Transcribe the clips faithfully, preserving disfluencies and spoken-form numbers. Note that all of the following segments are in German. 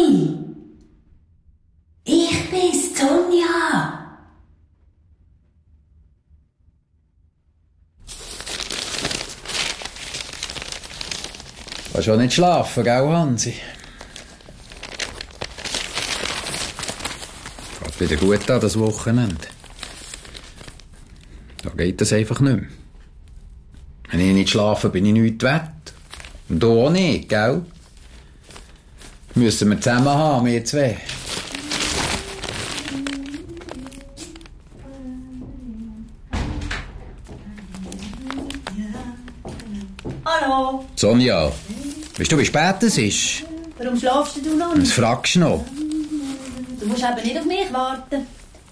Dani! Ich bin's, Sonja! Du kannst schon nicht schlafen, gell, Hansi? Geht wieder gut an, das Wochenende. Da geht das einfach nicht mehr. Wenn ich nicht schlafe, bin ich nichts wert. Und du auch nicht, gell? Müssen wir zusammen haben, wir zwei. Hallo? Sonja, weißt du, wie spät es ist? Warum schlafst du noch nicht? Was fragst du noch? Du musst eben nicht auf mich warten.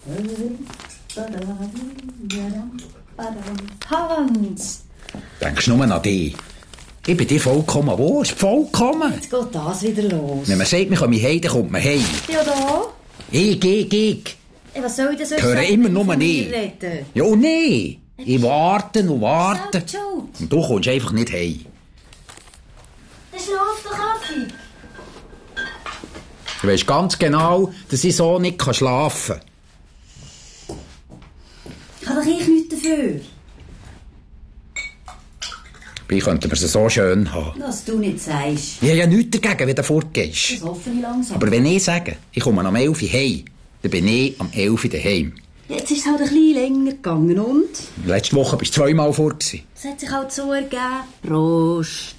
Hans! Denkst du nur an dich? Ich bin dir vollkommen wurscht, vollkommen. Jetzt geht das wieder los. Wenn man sagt, wir kommen heim, dann kommt man heim. Ja, da. Ich, ich, ich. Ey, was soll ich denn sonst Höre sagen, immer wenn ich nur von mir nicht. rede? Ja, nee. Ich warte und warte. Selbst schuld. Und du kommst einfach nicht heim. Dann schlaf doch ab. Du weisst ganz genau, dass ich so nicht schlafen kann. Ich habe doch ich nichts dafür. Dabei könnten wir es so schön haben. Was du nicht sagst. Ich habe ja nichts dagegen, wenn du fortgehst. Das hoffe ich langsam. Aber wenn ich sage, ich komme am elf Uhr heim, dann bin ich am elf Uhr daheim. Jetzt ist es halt ein bisschen länger gegangen und? Letzte Woche bist du zweimal fort gewesen. Es hat sich halt so ergeben. Prost.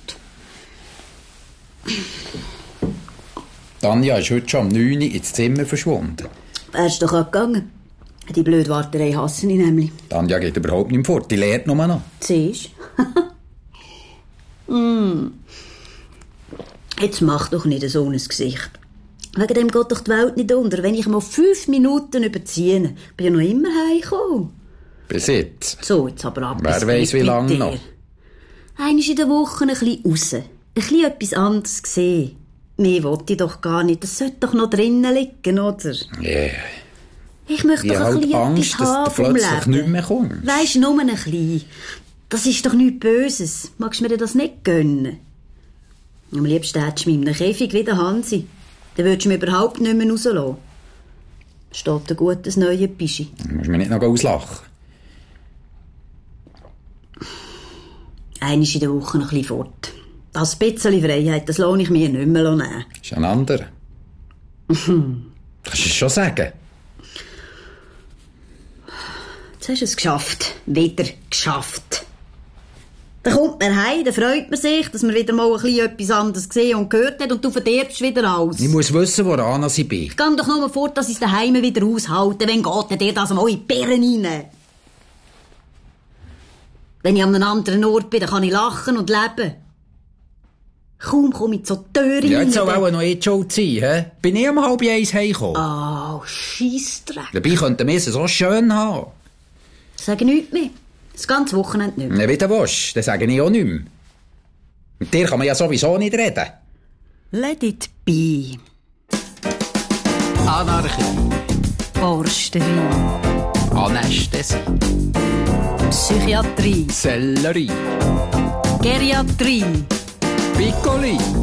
Tanja ist heute schon um neun Uhr ins Zimmer verschwunden. Wärst doch auch gegangen. Die blöde Warterei hasse ich nämlich. Tanja geht überhaupt nicht mehr fort, die lehrt nur noch. Siehst du? mm. Jetzt mach doch nicht so ein Gesicht. Wegen dem geht doch die Welt nicht unter. Wenn ich mal fünf Minuten überziehe, bin ich noch immer heimgekommen. Bis jetzt. So, jetzt aber ab. Wer weiss, wie lange noch. Einmal in der Woche ein bisschen raus. Ein bisschen etwas anderes sehen. Mehr wollte ich doch gar nicht. Das sollte doch noch drinnen liegen, oder? Yeah. Ich möchte Ich doch ein habe bisschen halt Angst, etwas haben dass du vom plötzlich Leben. nicht mehr kommst. Weisst, nur ein bisschen. Das ist doch nichts Böses. Magst du mir das nicht gönnen? Am liebsten hättest du mich in einem Käfig wie der Hansi. Dann würdest du mich überhaupt nicht mehr rauslassen. Steht ein gutes neues Bischi. Du musst mich nicht noch auslachen. Einmal in der Woche ein bisschen fort. Das bisschen Freiheit, das lohne ich mir nicht mehr nehmen. Das ist ein anderer. Kannst du es schon sagen? Jetzt hast du es geschafft. Wieder geschafft. Dann kommt man heim, dann freut man sich, dass man wieder mal ein bisschen etwas anderes gesehen und gehört hat und du verdirbst wieder alles. Ich muss wissen, woran ich bin. Ich gehe doch nur fort, dass ich es daheim wieder aushalte. Wenn geht dir das mal in die Birnen rein? Wenn ich an einem anderen Ort bin, dann kann ich lachen und leben. Kaum komme ich zur Tür Ja, rein. jetzt soll auch noch eh schon sein, hä? Bin ich um halb eins heimgekommen. Oh, Scheissdreck. Dabei könnten wir es so schön haben. Sag nichts mehr. Das ganze Wochenende nicht mehr. Na, wie du willst, dann sage ich auch nicht mehr. Mit dir kann man ja sowieso nicht reden. Let it be. Anarchie. Forsterei. Anästhesie. Psychiatrie. Sellerie. Geriatrie. Piccoli.